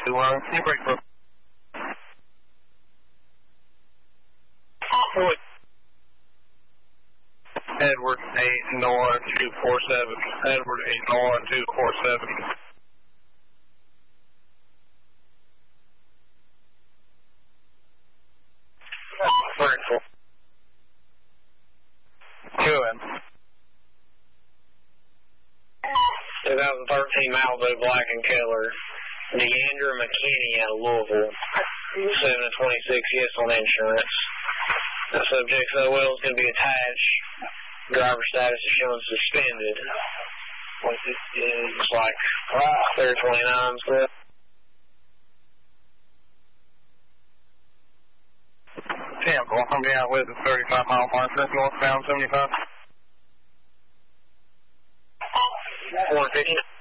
1. Can you break for Edward 8 Nora 247. Edward 8 Nora 247. Grateful. 2M. 2013 Malibu Black and Keller. Deandra McKinney out of Louisville. 726, yes on insurance. The subject's OL is going to be attached. Driver status is showing suspended. Looks like clear 29's good. Temple, I'm going out with the 35 mile marker, northbound 75. 450.